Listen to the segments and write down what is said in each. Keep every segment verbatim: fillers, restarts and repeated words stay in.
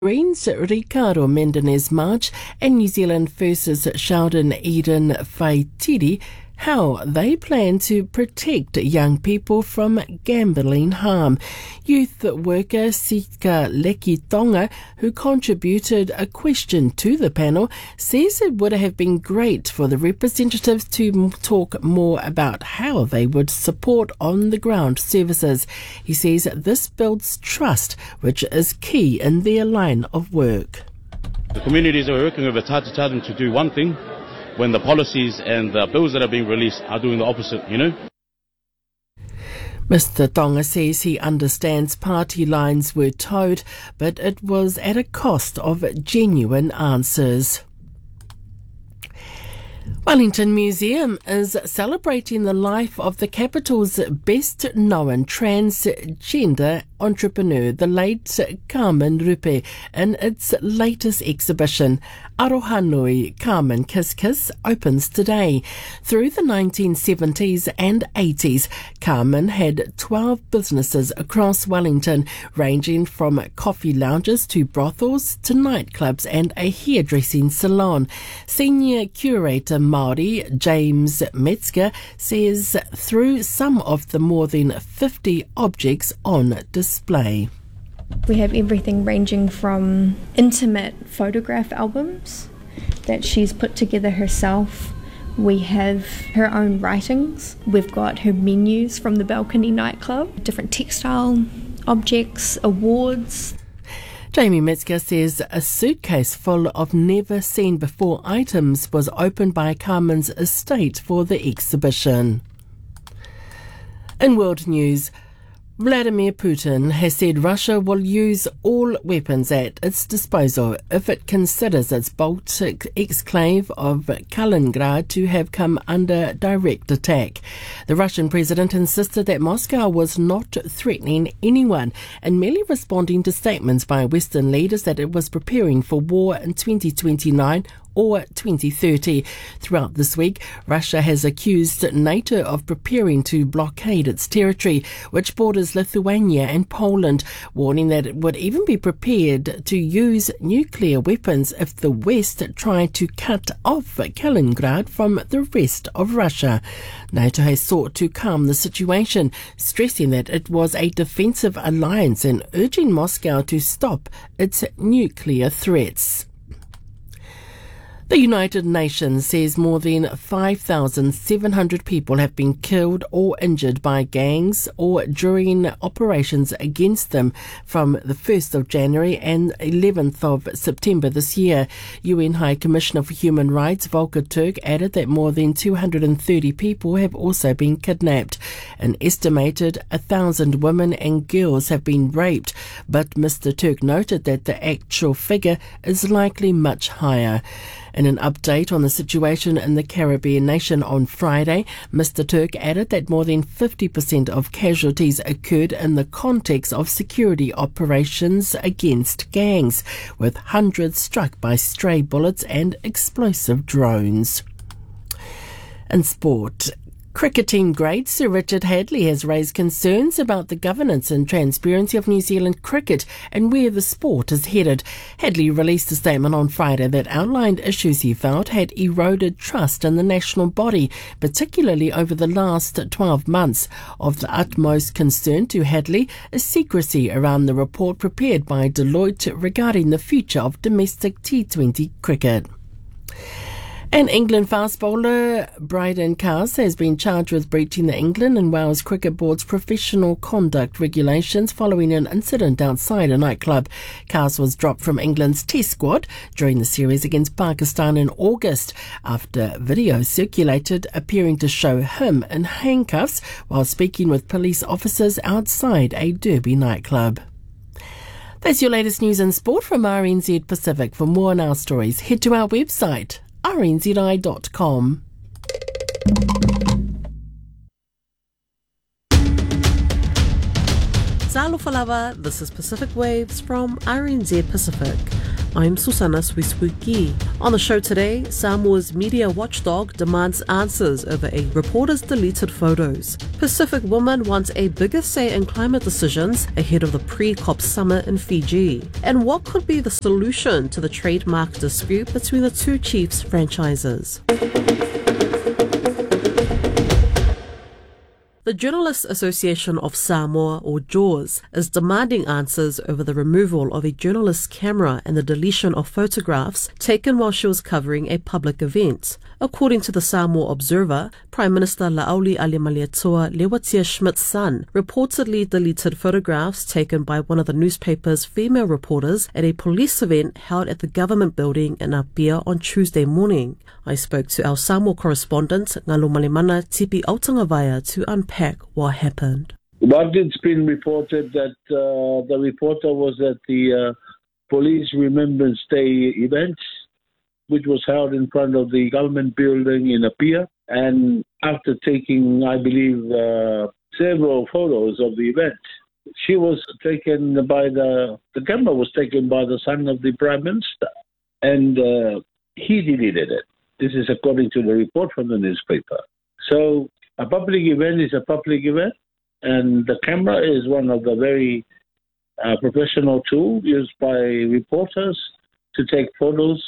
Greens Ricardo Mendes March and New Zealand versus Sheldon Eden Faitiri how they plan to protect young people from gambling harm. Youth worker Sika Leki Tonga, who contributed a question to the panel, says it would have been great for the representatives to talk more about how they would support on-the-ground services. He says this builds trust, which is key in their line of work. The communities are working with, it's hard to tell them to do one thing when the policies and the bills that are being released are doing the opposite, you know? Mister Tonga says he understands party lines were towed, but it was at a cost of genuine answers. Wellington Museum is celebrating the life of the capital's best-known transgender entrepreneur, the late Carmen Rupe, in its latest exhibition. Arohanui Carmen Kiss Kiss opens today. Through the nineteen seventies and eighties, Carmen had twelve businesses across Wellington, ranging from coffee lounges to brothels to nightclubs and a hairdressing salon. Senior curator Māori James Metzger says through some of the more than fifty objects on display. We have everything ranging from intimate photograph albums that she's put together herself. We have her own writings. We've got her menus from the Balcony nightclub, different textile objects, awards. Jamie Metzger says a suitcase full of never-seen-before items was opened by Carmen's estate for the exhibition. In world news, Vladimir Putin has said Russia will use all weapons at its disposal if it considers its Baltic exclave of Kaliningrad to have come under direct attack. The Russian president insisted that Moscow was not threatening anyone and merely responding to statements by Western leaders that it was preparing for war in twenty twenty-nine or twenty thirty. Throughout this week, Russia has accused NATO of preparing to blockade its territory, which borders Lithuania and Poland, warning that it would even be prepared to use nuclear weapons if the West tried to cut off Kaliningrad from the rest of Russia. NATO has sought to calm the situation, stressing that it was a defensive alliance and urging Moscow to stop its nuclear threats. The United Nations says more than five thousand seven hundred people have been killed or injured by gangs or during operations against them from the first of January and eleventh of September this year. U N High Commissioner for Human Rights Volker Turk added that more than two hundred thirty people have also been kidnapped. An estimated one thousand women and girls have been raped, but Mister Turk noted that the actual figure is likely much higher. In an update on the situation in the Caribbean nation on Friday, Mister Turk added that more than fifty percent of casualties occurred in the context of security operations against gangs, with hundreds struck by stray bullets and explosive drones. In sport, cricket team great Sir Richard Hadlee has raised concerns about the governance and transparency of New Zealand cricket and where the sport is headed. Hadlee released a statement on Friday that outlined issues he felt had eroded trust in the national body, particularly over the last twelve months. Of the utmost concern to Hadlee is secrecy around the report prepared by Deloitte regarding the future of domestic T twenty cricket. And England fast bowler Brydon Cars has been charged with breaching the England and Wales Cricket Board's professional conduct regulations following an incident outside a nightclub. Cars was dropped from England's Test squad during the series against Pakistan in August after video circulated appearing to show him in handcuffs while speaking with police officers outside a Derby nightclub. That's your latest news and sport from R N Z Pacific. For more on our stories, head to our website r n z i dot com. Zalo Falava, this is Pacific Waves from R N Z Pacific. I'm Susana Swiswuki. On the show today, Samoa's media watchdog demands answers over a reporter's deleted photos. Pacific woman wants a bigger say in climate decisions ahead of the pre-COP summit in Fiji. And what could be the solution to the trademark dispute between the two Chiefs franchises? The Journalists Association of Samoa, or JAWS, is demanding answers over the removal of a journalist's camera and the deletion of photographs taken while she was covering a public event. According to the Samoa Observer, Prime Minister La'auli Alimaliatoa Lewatia Schmidt's son reportedly deleted photographs taken by one of the newspaper's female reporters at a police event held at the government building in Apia on Tuesday morning. I spoke to our Samoa correspondent, Ngalo Malimana Tipi Autangawaya, to unpack what happened. But it's been reported that uh, the reporter was at the uh, Police Remembrance Day event, which was held in front of the government building in Apia. And after taking, I believe, uh, several photos of the event, she was taken by the, the camera was taken by the son of the Prime Minister, and uh, he deleted it. This is according to the report from the newspaper. So a public event is a public event, and the camera is one of the very uh, professional tools used by reporters to take photos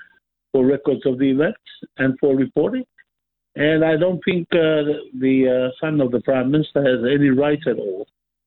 for records of the event and for reporting. And I don't think uh, the uh, son of the Prime Minister has any right at all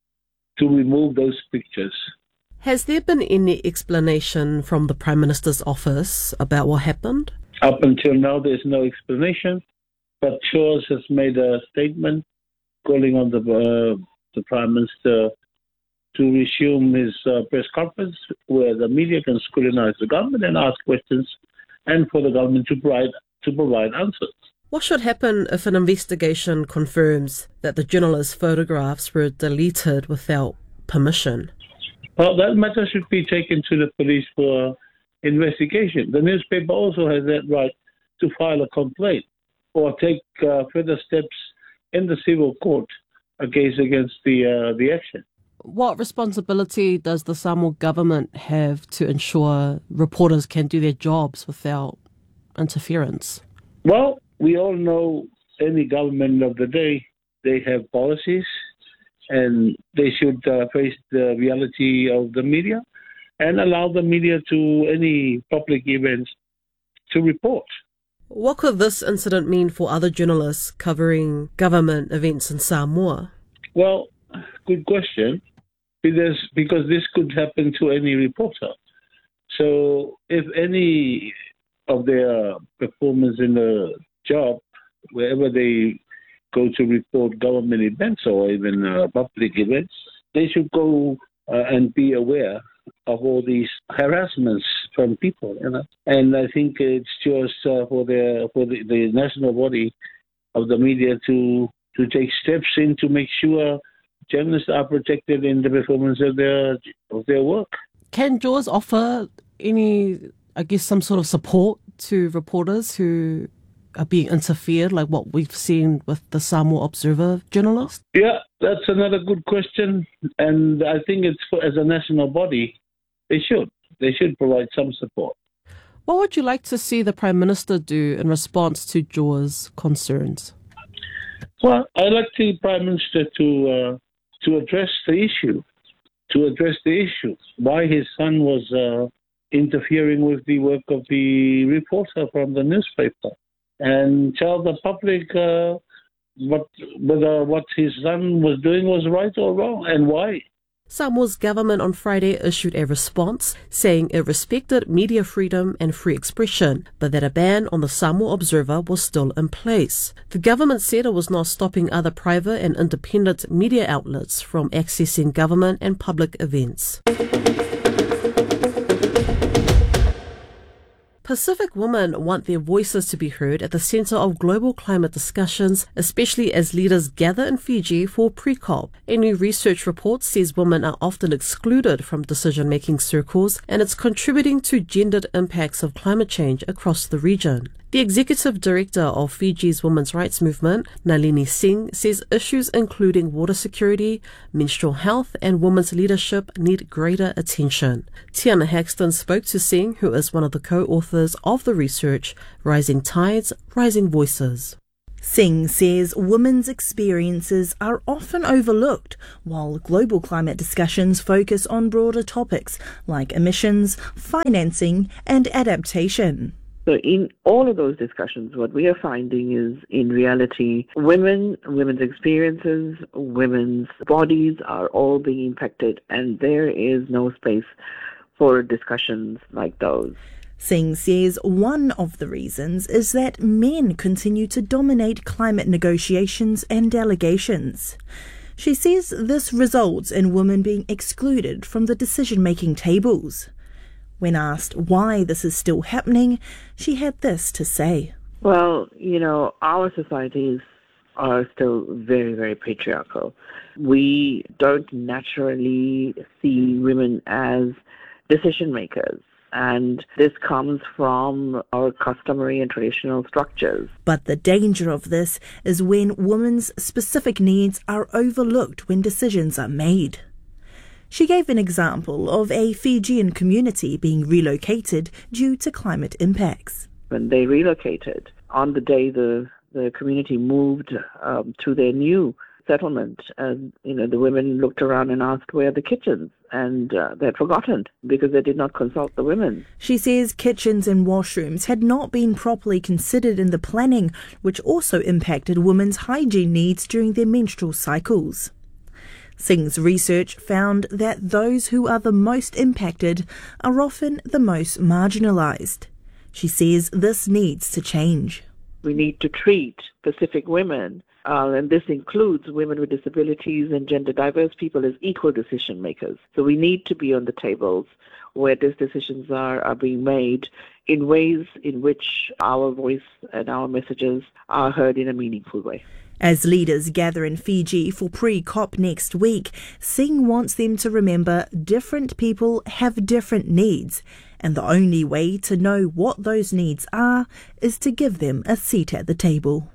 to remove those pictures. Has there been any explanation from the Prime Minister's office about what happened? Up until now, there's no explanation, but JAWS has made a statement calling on the uh, the Prime Minister to resume his uh, press conference where the media can scrutinize the government and ask questions, and for the government to provide to provide answers. What should happen if an investigation confirms that the journalist's photographs were deleted without permission? Well, that matter should be taken to the police for investigation. The newspaper also has that right to file a complaint or take uh, further steps in the civil court against against the uh, the action. What responsibility does the Samoa government have to ensure reporters can do their jobs without interference? Well, we all know any government of the day, they have policies, and they should uh, face the reality of the media and allow the media to any public events to report. What could this incident mean for other journalists covering government events in Samoa? Well, good question, because, because this could happen to any reporter. So if any of their performers in the job, wherever they go to report government events or even uh, public events, they should go uh, and be aware of all these harassments from people, you know. And I think it's just uh, for the for the, the national body of the media to to take steps in to make sure journalists are protected in the performance of their of their work. Can JAWS offer any, I guess, some sort of support to reporters who are being interfered, like what we've seen with the Samoa Observer journalist? Yeah, that's another good question. And I think it's for, as a national body, they should. They should provide some support. What would you like to see the Prime Minister do in response to JAWS concerns? Well, I'd like the Prime Minister to uh, to address the issue, to address the issue, why his son was uh, interfering with the work of the reporter from the newspaper, and tell the public uh, what, whether what his son was doing was right or wrong, and why. Samoa's government on Friday issued a response saying it respected media freedom and free expression, but that a ban on the Samoa Observer was still in place. The government said it was not stopping other private and independent media outlets from accessing government and public events. Pacific women want their voices to be heard at the centre of global climate discussions, especially as leaders gather in Fiji for pre-COP. A new research report says women are often excluded from decision-making circles, and it's contributing to gendered impacts of climate change across the region. The executive director of Fiji's women's rights movement, Nalini Singh, says issues including water security, menstrual health and women's leadership need greater attention. Tiana Haxton spoke to Singh, who is one of the co-authors of the research, Rising Tides, Rising Voices. Singh says women's experiences are often overlooked, while global climate discussions focus on broader topics like emissions, financing and adaptation. So in all of those discussions, what we are finding is, in reality, women, women's experiences, women's bodies are all being impacted, and there is no space for discussions like those. Singh says one of the reasons is that men continue to dominate climate negotiations and delegations. She says this results in women being excluded from the decision-making tables. When asked why this is still happening, she had this to say. Well, you know, our societies are still very, very patriarchal. We don't naturally see women as decision makers. And this comes from our customary and traditional structures. But the danger of this is when women's specific needs are overlooked when decisions are made. She gave an example of a Fijian community being relocated due to climate impacts. When they relocated, on the day the, the community moved um, to their new settlement, and you know, the women looked around and asked where are the kitchens, and uh, they'd forgotten because they did not consult the women. She says kitchens and washrooms had not been properly considered in the planning, which also impacted women's hygiene needs during their menstrual cycles. Singh's research found that those who are the most impacted are often the most marginalised. She says this needs to change. We need to treat Pacific women, uh, and this includes women with disabilities and gender diverse people, as equal decision makers. So we need to be on the tables where these decisions are, are being made in ways in which our voice and our messages are heard in a meaningful way. As leaders gather in Fiji for pre-COP next week, Singh wants them to remember different people have different needs, and the only way to know what those needs are is to give them a seat at the table.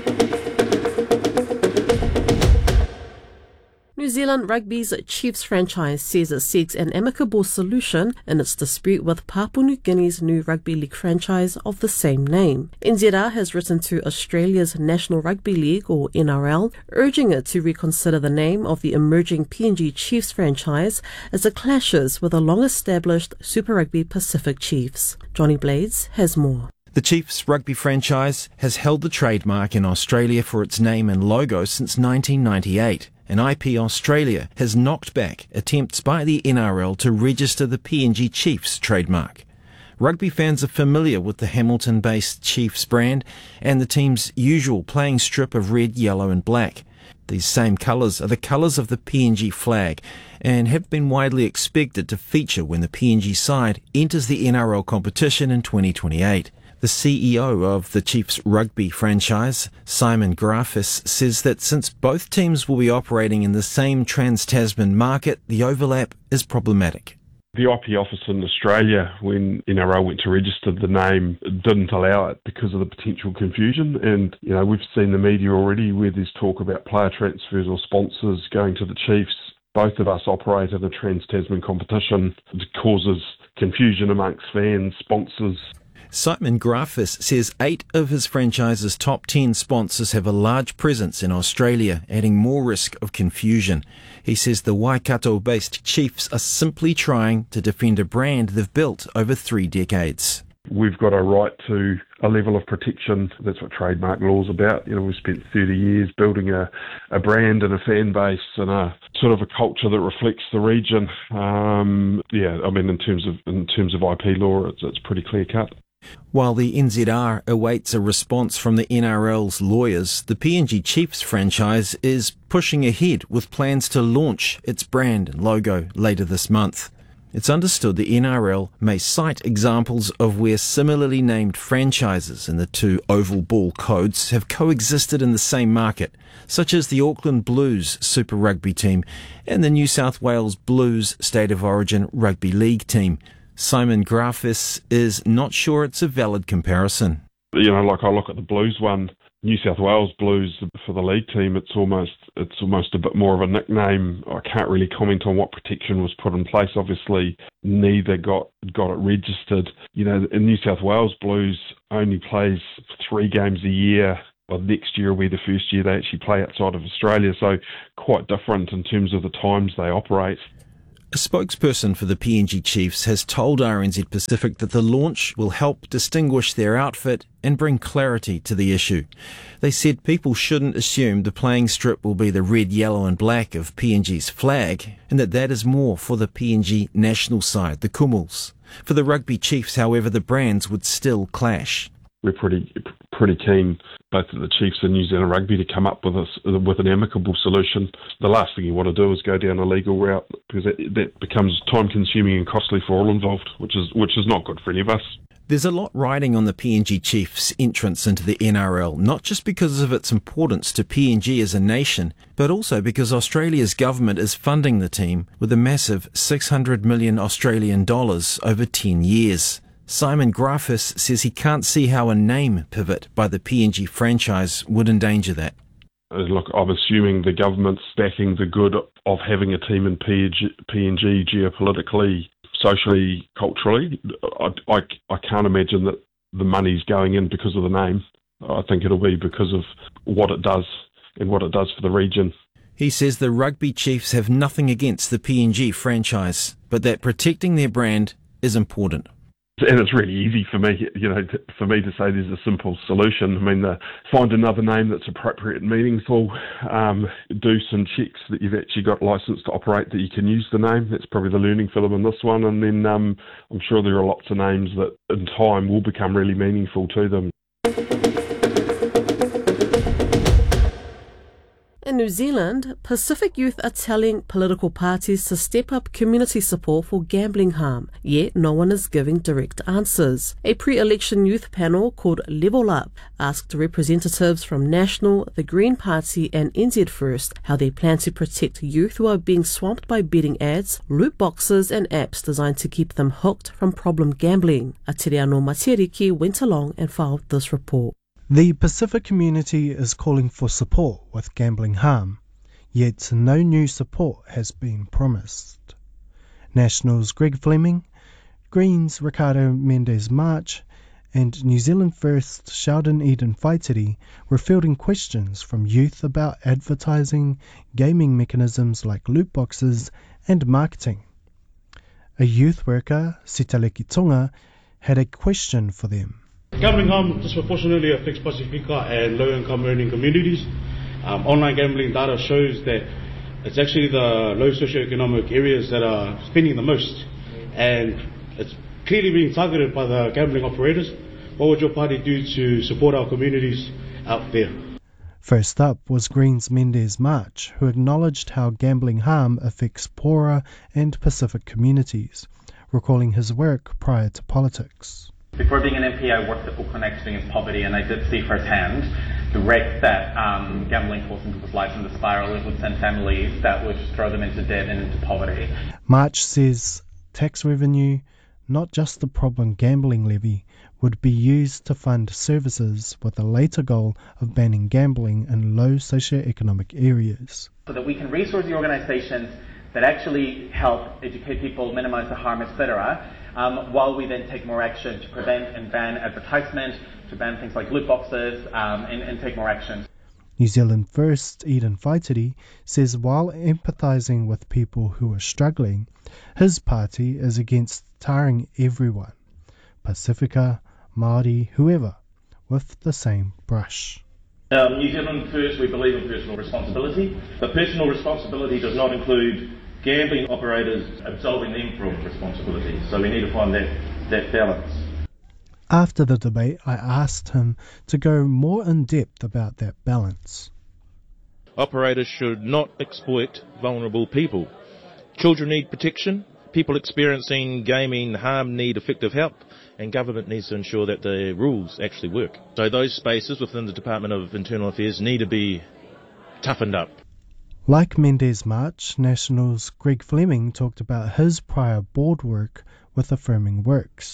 New Zealand Rugby's Chiefs franchise says it seeks an amicable solution in its dispute with Papua New Guinea's new rugby league franchise of the same name. N Z R has written to Australia's National Rugby League, or N R L, urging it to reconsider the name of the emerging P N G Chiefs franchise as it clashes with the long-established Super Rugby Pacific Chiefs. Johnny Blades has more. The Chiefs rugby franchise has held the trademark in Australia for its name and logo since nineteen ninety-eight. And I P Australia has knocked back attempts by the N R L to register the P N G Chiefs trademark. Rugby fans are familiar with the Hamilton-based Chiefs brand and the team's usual playing strip of red, yellow and black. These same colours are the colours of the P N G flag and have been widely expected to feature when the P N G side enters the N R L competition in twenty twenty-eight. The C E O of the Chiefs rugby franchise, Simon Grafis, says that since both teams will be operating in the same Trans-Tasman market, the overlap is problematic. The I P office in Australia, when N R L went to register the name, didn't allow it because of the potential confusion. And, you know, we've seen the media already where there's talk about player transfers or sponsors going to the Chiefs. Both of us operate in a Trans-Tasman competition. It causes confusion amongst fans, sponsors. Simon Grafis says eight of his franchise's top ten sponsors have a large presence in Australia, adding more risk of confusion. He says the Waikato-based Chiefs are simply trying to defend a brand they've built over three decades. We've got a right to a level of protection. That's what trademark law is about. You know, we've spent thirty years building a, a brand and a fan base and a sort of a culture that reflects the region. Um, yeah, I mean, in terms of in terms of I P law, it's, it's pretty clear cut. While the N Z R awaits a response from the N R L's lawyers, the P N G Chiefs franchise is pushing ahead with plans to launch its brand and logo later this month. It's understood the N R L may cite examples of where similarly named franchises in the two oval ball codes have coexisted in the same market, such as the Auckland Blues Super Rugby team and the New South Wales Blues State of Origin Rugby League team. Simon Grafis is not sure it's a valid comparison. You know, like I look at the Blues one, New South Wales Blues for the league team, it's almost it's almost a bit more of a nickname. I can't really comment on what protection was put in place. Obviously, neither got got it registered. You know, in New South Wales Blues only plays three games a year. Well, next year will be the first year they actually play outside of Australia, so quite different in terms of the times they operate. A spokesperson for the P N G Chiefs has told R N Z Pacific that the launch will help distinguish their outfit and bring clarity to the issue. They said people shouldn't assume the playing strip will be the red, yellow and black of P N G's flag, and that that is more for the P N G national side, the Kumuls. For the Rugby Chiefs, however, the brands would still clash. We're pretty pretty keen, both the Chiefs and New Zealand Rugby, to come up with a, with an amicable solution. The last thing you want to do is go down a legal route, because that, that becomes time-consuming and costly for all involved, which is which is not good for any of us. There's a lot riding on the P N G Chiefs' entrance into the N R L, not just because of its importance to P N G as a nation, but also because Australia's government is funding the team with a massive six hundred million Australian dollars over ten years. Simon Grafis says he can't see how a name pivot by the P N G franchise would endanger that. Look, I'm assuming the government's backing the good of having a team in P N G geopolitically, socially, culturally. I, I, I can't imagine that the money's going in because of the name. I think it'll be because of what it does and what it does for the region. He says the Rugby Chiefs have nothing against the P N G franchise, but that protecting their brand is important. And it's really easy for me, you know, to, for me to say there's a simple solution. I mean, uh, find another name that's appropriate and meaningful. Um, do some checks that you've actually got license to operate, that you can use the name. That's probably the learning for them in this one. And then um, I'm sure there are lots of names that in time will become really meaningful to them. In New Zealand, Pacific Youth are telling political parties to step up community support for gambling harm, yet no one is giving direct answers. A pre-election youth panel called Level Up asked representatives from National, the Green Party and N Z First how they plan to protect youth who are being swamped by betting ads, loot boxes and apps designed to keep them hooked from problem gambling. Atiriano Matiriki went along and filed this report. The Pacific community is calling for support with gambling harm, yet no new support has been promised. Nationals Greg Fleming, Greens Ricardo Mendes March, and New Zealand First Sheldon Eden Whaitiri were fielding questions from youth about advertising, gaming mechanisms like loot boxes, and marketing. A youth worker, Sitaleki Tonga, had a question for them. Gambling harm disproportionately affects Pacifica and low-income earning communities. Um, online gambling data shows that it's actually the low socioeconomic areas that are spending the most, and it's clearly being targeted by the gambling operators. What would your party do to support our communities out there? First up was Greens Mendes March, who acknowledged how gambling harm affects poorer and Pacific communities, recalling his work prior to politics. Before being an M P, I worked at Auckland Action Against Poverty, and I did see firsthand the wreck that um, gambling caused in people's lives, and the spiral it would send families that would throw them into debt and into poverty. March says tax revenue, not just the problem gambling levy, would be used to fund services with a later goal of banning gambling in low socioeconomic areas. So that we can resource the organisations that actually help educate people, minimise the harm, et cetera, Um, while we then take more action to prevent and ban advertisement, to ban things like loot boxes, um, and, and take more action. New Zealand First Eden Whaitiri says while empathising with people who are struggling, his party is against tarring everyone, Pacifica, Māori, whoever, with the same brush. Um, New Zealand First, we believe in personal responsibility. But personal responsibility does not include gambling operators absolving them from responsibility. So we need to find that, that balance. After the debate, I asked him to go more in depth about that balance. Operators should not exploit vulnerable people. Children need protection, people experiencing gaming harm need effective help, and government needs to ensure that the rules actually work. So those spaces within the Department of Internal Affairs need to be toughened up. Like Mendes March, Nationals Greg Fleming talked about his prior board work with Affirming Works,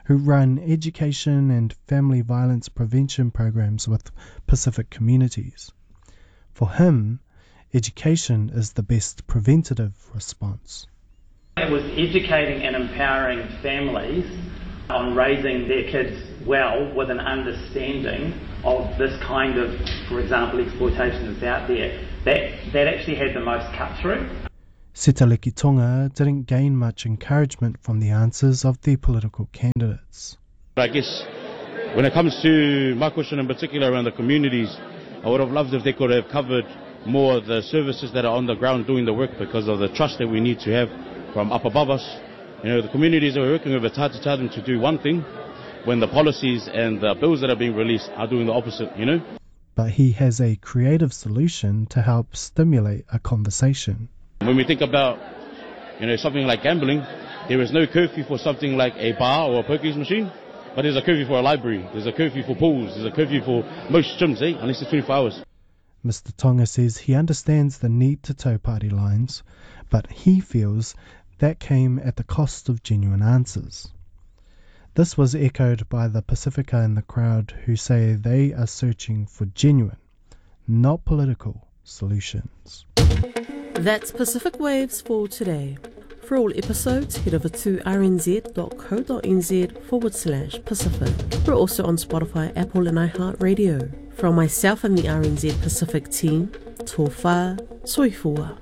who run education and family violence prevention programs with Pacific communities. For him, education is the best preventative response. It was educating and empowering families on raising their kids well with an understanding of this kind of, for example, exploitation that's out there. That, that actually had the most cut through. Setaleki Tonga didn't gain much encouragement from the answers of the political candidates. I guess when it comes to my question in particular around the communities, I would have loved if they could have covered more of the services that are on the ground doing the work, because of the trust that we need to have from up above us. You know, the communities that we're working with, it's hard to tell them to do one thing when the policies and the bills that are being released are doing the opposite, you know. But he has a creative solution to help stimulate a conversation. When we think about, you know, something like gambling, there is no curfew for something like a bar or a pokies machine, but there's a curfew for a library, there's a curfew for pools, there's a curfew for most gyms, eh, unless it's twenty-four hours. Mister Tonga says he understands the need to toe party lines, but he feels that came at the cost of genuine answers. This was echoed by the Pacifica in the crowd, who say they are searching for genuine, not political, solutions. That's Pacific Waves for today. For all episodes, head over to rnz.co.nz forward slash Pacific. We're also on Spotify, Apple and iHeartRadio. From myself and the R N Z Pacific team, tō whā, soifua.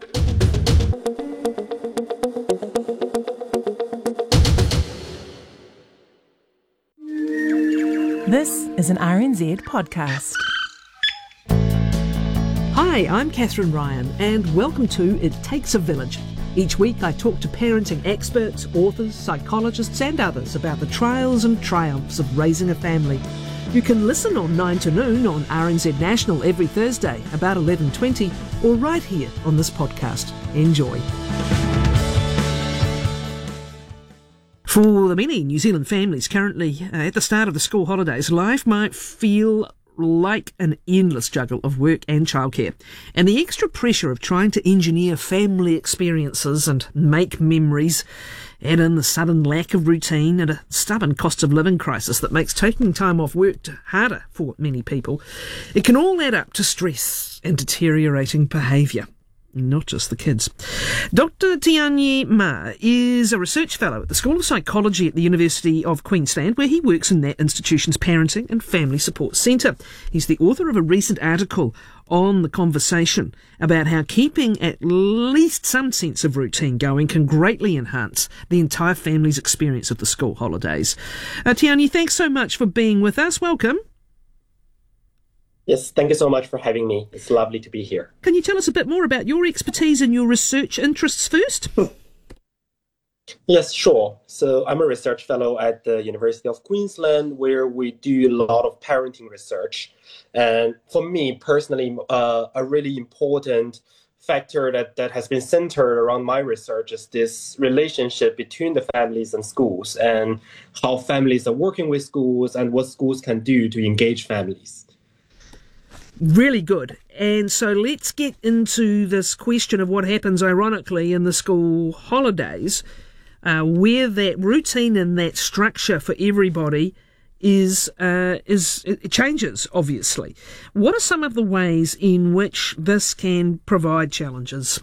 This is an R N Z podcast. Hi, I'm Catherine Ryan, and welcome to It Takes a Village. Each week I talk to parenting experts, authors, psychologists and others about the trials and triumphs of raising a family. You can listen on nine to noon on R N Z National every Thursday about eleven twenty, or right here on this podcast. Enjoy. For the many New Zealand families currently uh, at the start of the school holidays, life might feel like an endless juggle of work and childcare, and the extra pressure of trying to engineer family experiences and make memories, add in the sudden lack of routine and a stubborn cost of living crisis that makes taking time off work harder for many people. It can all add up to stress and deteriorating behaviour. Not just the kids. Doctor Tianyi Ma is a research fellow at the School of Psychology at the University of Queensland, where he works in that institution's Parenting and Family Support Centre. He's the author of a recent article on The Conversation about how keeping at least some sense of routine going can greatly enhance the entire family's experience of the school holidays. Uh, Tianyi, thanks so much for being with us. Welcome. Yes, thank you so much for having me. It's lovely to be here. Can you tell us a bit more about your expertise and your research interests first? Yes, sure. So I'm a research fellow at the University of Queensland, where we do a lot of parenting research. And for me personally, uh, a really important factor that, that has been centered around my research is this relationship between the families and schools, and how families are working with schools and what schools can do to engage families. Really good. And so let's get into this question of what happens, ironically, in the school holidays, uh, where that routine and that structure for everybody is uh, is it changes, obviously. What are some of the ways in which this can provide challenges?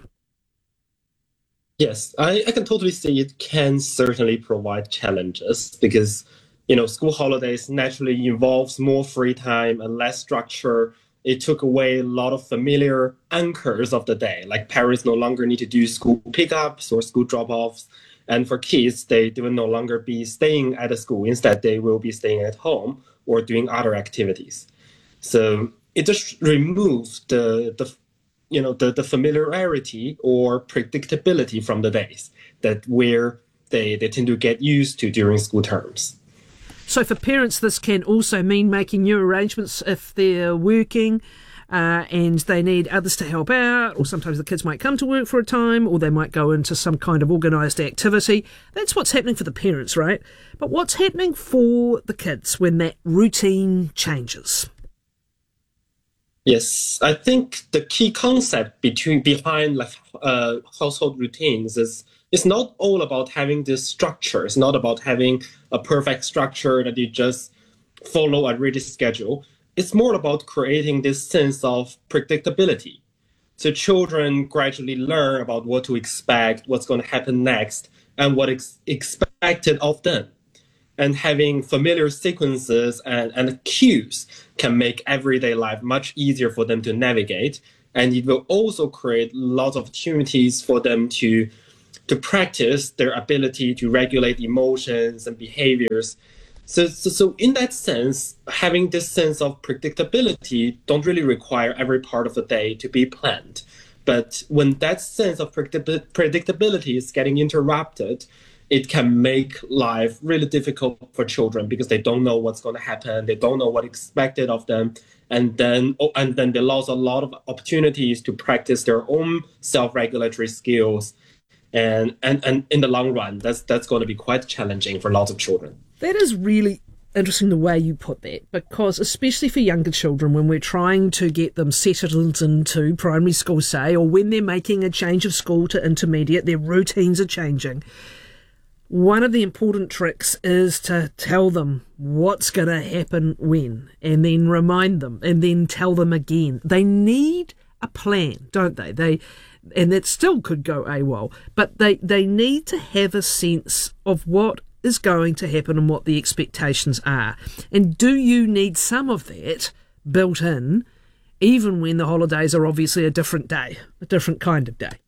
Yes, I, I can totally see it can certainly provide challenges, because, you know, school holidays naturally involves more free time and less structure. It took away a lot of familiar anchors of the day, like parents no longer need to do school pickups or school drop-offs. And for kids, they, they will no longer be staying at a school. Instead, they will be staying at home or doing other activities. So it just removes the, the you know, the, the familiarity or predictability from the days that where they, they tend to get used to during school terms. So for parents, this can also mean making new arrangements if they're working uh, and they need others to help out, or sometimes the kids might come to work for a time, or they might go into some kind of organised activity. That's what's happening for the parents, right? But what's happening for the kids when that routine changes? Yes, I think the key concept between behind like uh, household routines is it's not all about having this structure. It's not about having a perfect structure that you just follow a rigid schedule. It's more about creating this sense of predictability. So children gradually learn about what to expect, what's going to happen next, and what is expected of them. And having familiar sequences and, and cues can make everyday life much easier for them to navigate. And it will also create lots of opportunities for them to, to practice their ability to regulate emotions and behaviors. So, so, so in that sense, having this sense of predictability don't really require every part of the day to be planned. But when that sense of predictability is getting interrupted, it can make life really difficult for children because they don't know what's going to happen. They don't know what's expected of them. And then, oh, and then they lose a lot of opportunities to practice their own self-regulatory skills. And, and, and in the long run, that's, that's going to be quite challenging for lots of children. That is really interesting the way you put that, because especially for younger children, when we're trying to get them settled into primary school, say, or when they're making a change of school to intermediate, their routines are changing. One of the important tricks is to tell them what's going to happen when, and then remind them, and then tell them again. They need a plan, don't they? They, and that still could go AWOL, but they, they need to have a sense of what is going to happen and what the expectations are. And do you need some of that built in, even when the holidays are obviously a different day, a different kind of day?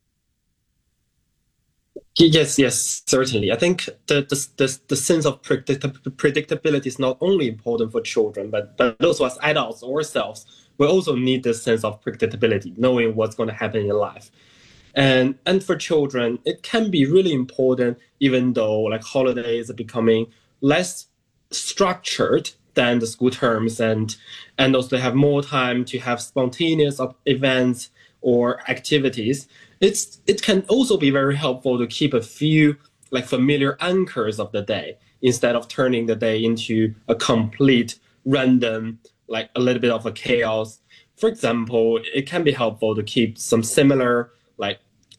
Yes, yes, certainly. I think the the the, the sense of predict- predictability is not only important for children, but, but also as adults ourselves, we also need this sense of predictability, knowing what's going to happen in life. And and for children, it can be really important, even though like holidays are becoming less structured than the school terms, and and also have more time to have spontaneous events or activities. It's it can also be very helpful to keep a few like familiar anchors of the day instead of turning the day into a complete random, like a little bit of a chaos. For example, it can be helpful to keep some similar like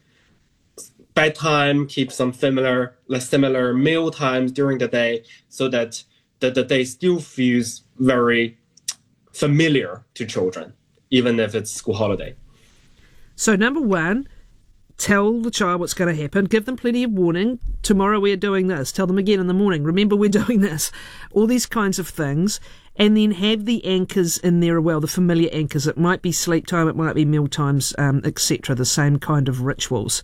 bedtime, keep some similar like similar meal times during the day, so that the, the day still feels very familiar to children, even if it's school holiday. So number one, tell the child what's going to happen. Give them plenty of warning. Tomorrow we're doing this. Tell them again in the morning. Remember, we're doing this. All these kinds of things. And then have the anchors in there as well, the familiar anchors. It might be sleep time, it might be meal times, um, et cetera. The same kind of rituals.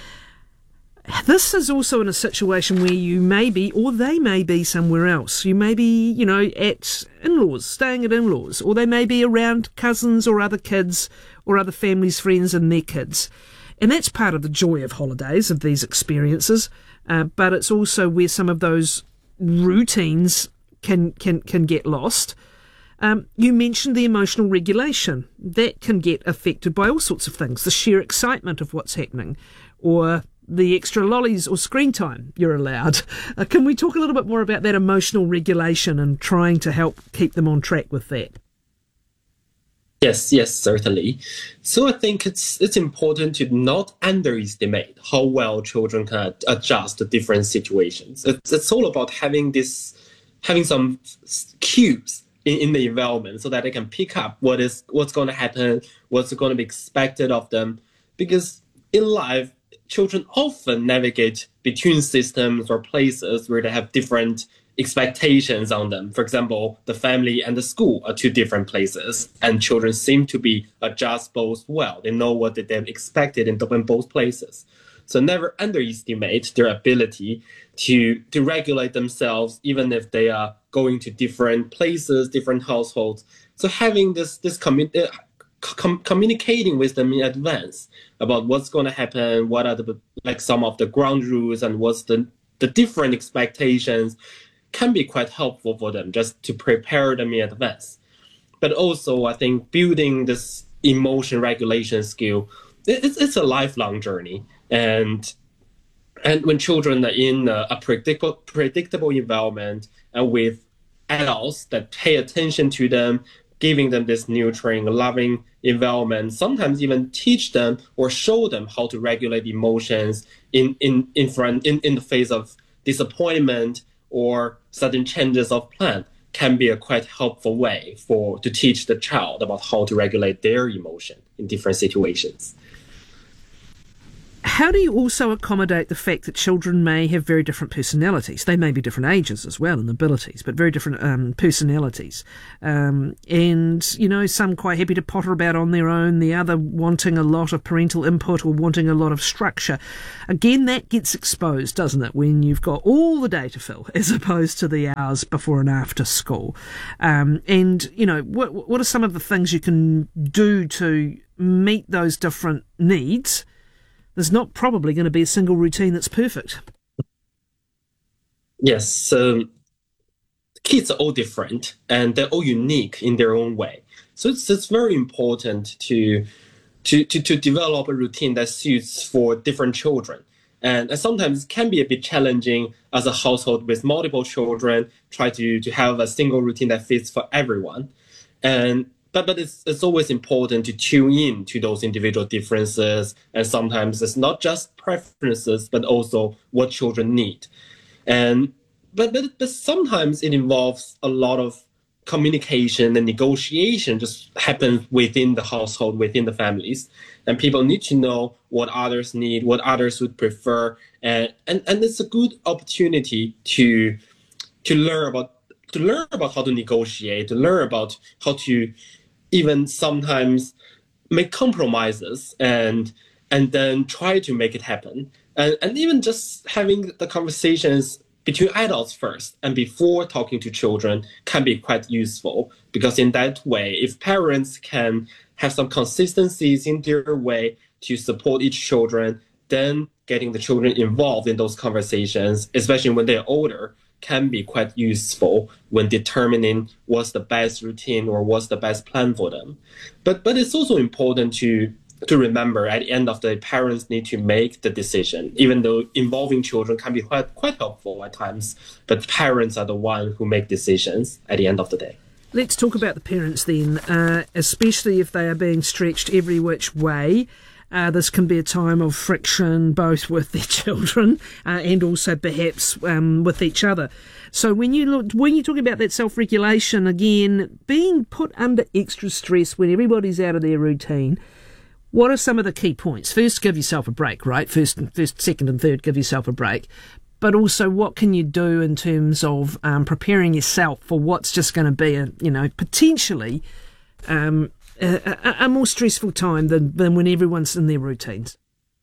This is also in a situation where you may be, or they may be somewhere else. You may be, you know, at in-laws, staying at in-laws, or they may be around cousins or other kids or other families, friends and their kids. And that's part of the joy of holidays, of these experiences. Uh, but it's also where some of those routines can can, can get lost. Um, you mentioned the emotional regulation. That can get affected by all sorts of things. The sheer excitement of what's happening, or the extra lollies or screen time you're allowed. Uh, can we talk a little bit more about that emotional regulation and trying to help keep them on track with that? Yes, yes, certainly. So I think it's it's important to not underestimate how well children can adjust to different situations. It's it's all about having this, having some cues in, in the environment so that they can pick up what is what's going to happen, what's going to be expected of them. Because in life, children often navigate between systems or places where they have different expectations on them. For example, the family and the school are two different places, and children seem to be adjust both well. They know what they're expected in both places. So never underestimate their ability to, to regulate themselves, even if they are going to different places, different households. So having this, this community, Com- communicating with them in advance about what's going to happen, what are the like some of the ground rules, and what's the the different expectations, can be quite helpful for them just to prepare them in advance. But also, I think building this emotion regulation skill, it's it's a lifelong journey, and and when children are in a, a predictable predictable environment and with adults that pay attention to them, giving them this nurturing, loving environment, sometimes even teach them or show them how to regulate emotions in, in, in front in, in the face of disappointment or sudden changes of plan, can be a quite helpful way for to teach the child about how to regulate their emotion in different situations. How do you also accommodate the fact that children may have very different personalities? They may be different ages as well and abilities, but very different um, personalities. Um, and, you know, some quite happy to potter about on their own, the other wanting a lot of parental input or wanting a lot of structure. Again, that gets exposed, doesn't it, when you've got all the day to fill as opposed to the hours before and after school. Um, and, you know, what, what are some of the things you can do to meet those different needs? There's not probably going to be a single routine that's perfect. Yes, um, kids are all different and they're all unique in their own way. So it's, it's very important to, to, to, to develop a routine that suits for different children. And, and sometimes it can be a bit challenging as a household with multiple children, try to, to have a single routine that fits for everyone. And But, but it's, it's always important to tune in to those individual differences. And sometimes it's not just preferences, but also what children need. And but, but, but sometimes it involves a lot of communication and negotiation just happens within the household, within the families. And people need to know what others need, what others would prefer. And, and, and it's a good opportunity to, to learn about to learn about how to negotiate, to learn about how to even sometimes make compromises and and then try to make it happen. And, and even just having the conversations between adults first and before talking to children can be quite useful, because in that way, if parents can have some consistencies in their way to support each children, then getting the children involved in those conversations, especially when they're older, can be quite useful when determining what's the best routine or what's the best plan for them. But but it's also important to to remember at the end of the day, parents need to make the decision, even though involving children can be quite quite helpful at times. But parents are the ones who make decisions at the end of the day. Let's talk about the parents then, uh, especially if they are being stretched every which way. Uh, this can be a time of friction, both with their children uh, and also perhaps um, with each other. So when you look, when you talk about that self-regulation, again, being put under extra stress when everybody's out of their routine, what are some of the key points? First, give yourself a break, right? First, first, second, and third, give yourself a break. But also, what can you do in terms of um, preparing yourself for what's just going to be a, you know, potentially um, A, a more stressful time than, than when everyone's in their routines?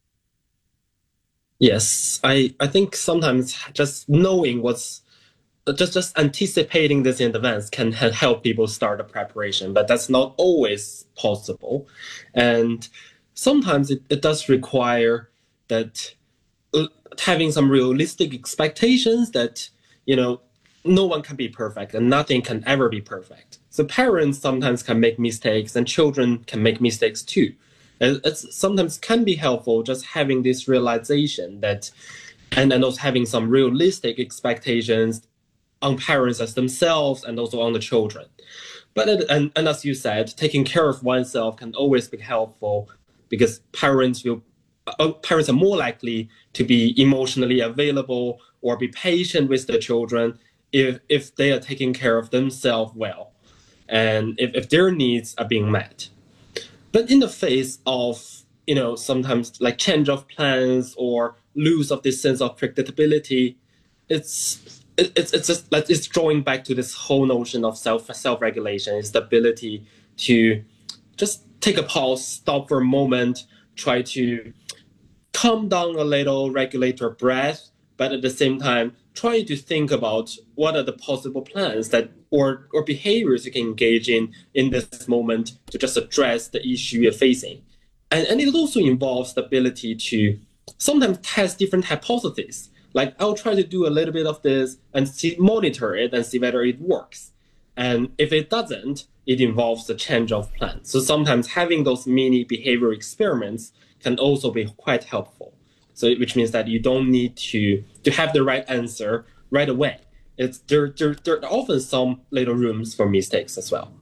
Yes, I, I think sometimes just knowing what's, just, just anticipating this in advance can help people start a preparation, but that's not always possible. And sometimes it, it does require that uh, having some realistic expectations that, you know, no one can be perfect and nothing can ever be perfect. So parents sometimes can make mistakes and children can make mistakes too. It sometimes can be helpful just having this realization that, and then also having some realistic expectations on parents as themselves and also on the children. But, and, and as you said, taking care of oneself can always be helpful, because parents will, uh, parents are more likely to be emotionally available or be patient with their children if, if they are taking care of themselves well, and if, if their needs are being met. But in the face of, you know, sometimes like change of plans or lose of this sense of predictability, it's it, it's it's just like it's drawing back to this whole notion of self self regulation. It's the ability to just take a pause, stop for a moment, try to calm down a little, regulate your breath, but at the same time, try to think about what are the possible plans that or, or behaviors you can engage in in this moment to just address the issue you're facing. And, and it also involves the ability to sometimes test different hypotheses. Like, I'll try to do a little bit of this and see, monitor it and see whether it works. And if it doesn't, it involves the change of plan. So sometimes having those mini behavior experiments can also be quite helpful. So, which means that you don't need to, to have the right answer right away. It's there, there, there are often some little rooms for mistakes as well.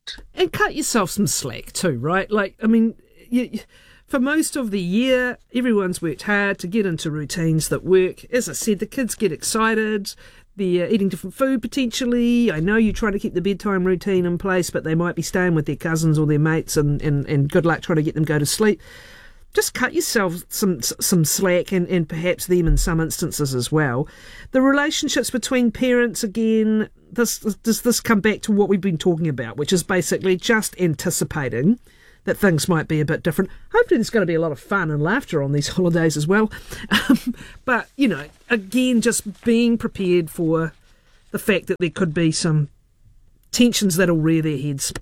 And cut yourself some slack too, right? Like, I mean, you, for most of the year, everyone's worked hard to get into routines that work. As I said, the kids get excited. They're eating different food potentially. I know you try to keep the bedtime routine in place, but they might be staying with their cousins or their mates, and, and, and good luck trying to get them to go to sleep. Just cut yourself some some slack, and, and perhaps them in some instances as well. The relationships between parents, again, this does this come back to what we've been talking about, which is basically just anticipating that things might be a bit different. Hopefully there's going to be a lot of fun and laughter on these holidays as well. Um, but, you know, again, just being prepared for the fact that there could be some tensions that'll rear their heads.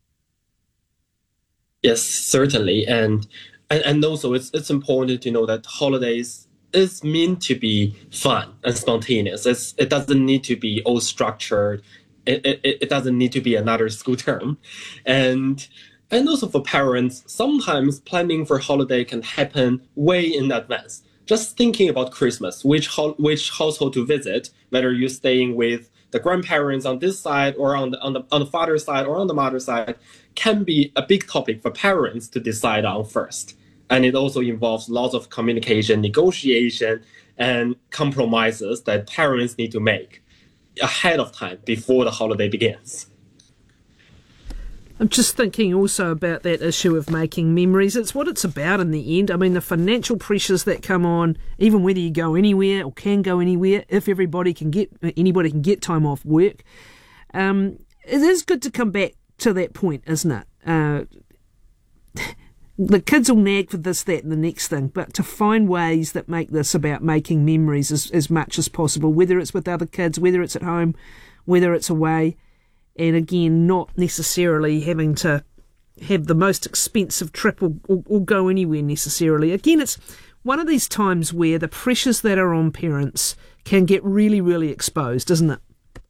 Yes, certainly. And and, and also it's it's important to know that holidays is meant to be fun and spontaneous. It's, it doesn't need to be all structured. It, it, it doesn't need to be another school term. And And also for parents, sometimes planning for holiday can happen way in advance. Just thinking about Christmas, which ho- which household to visit, whether you're staying with the grandparents on this side or on the, on the on the father's side or on the mother's side, can be a big topic for parents to decide on first. And it also involves lots of communication, negotiation, and compromises that parents need to make ahead of time before the holiday begins. I'm just thinking also about that issue of making memories. It's what it's about in the end. I mean, the financial pressures that come on, even whether you go anywhere or can go anywhere, if everybody can get, anybody can get time off work. Um, it is good to come back to that point, isn't it? Uh, the kids will nag for this, that and the next thing, but to find ways that make this about making memories as, as much as possible, whether it's with other kids, whether it's at home, whether it's away. And again, not necessarily having to have the most expensive trip or, or, or go anywhere necessarily. Again, it's one of these times where the pressures that are on parents can get really, really exposed, isn't it?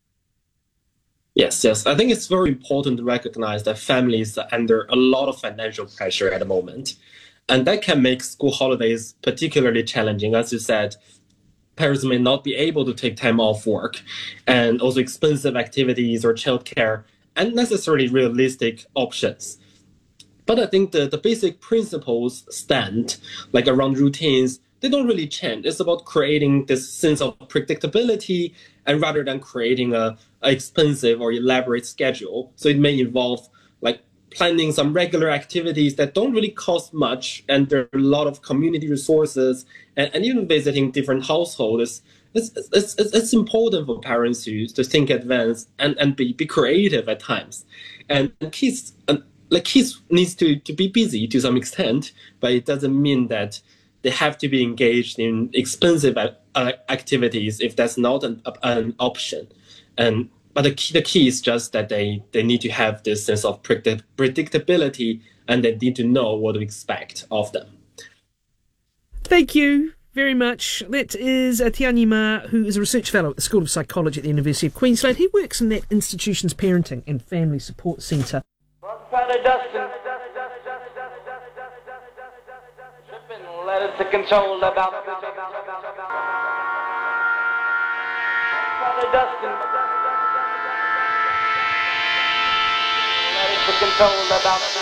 Yes, yes. I think it's very important to recognize that families are under a lot of financial pressure at the moment. And that can make school holidays particularly challenging. As you said, parents may not be able to take time off work, and also expensive activities or childcare aren't necessarily realistic options. But I think the, the basic principles stand, like around routines, they don't really change. It's about creating this sense of predictability, and rather than creating a, a expensive or elaborate schedule. So it may involve like planning some regular activities that don't really cost much, and there are a lot of community resources, and, and even visiting different households. It's, it's, it's, it's important for parents to, to think advanced and, and be, be creative at times. And, and kids, and, like kids needs to, to be busy to some extent, but it doesn't mean that they have to be engaged in expensive uh, activities if that's not an, an option. And But the key, the key is just that they, they need to have this sense of predict- predictability, and they need to know what to expect of them. Thank you very much. That is Tianyi Ma, who is a research fellow at the School of Psychology at the University of Queensland. He works in that institution's parenting and family support centre. Let it to control about Dustin. Let it to control about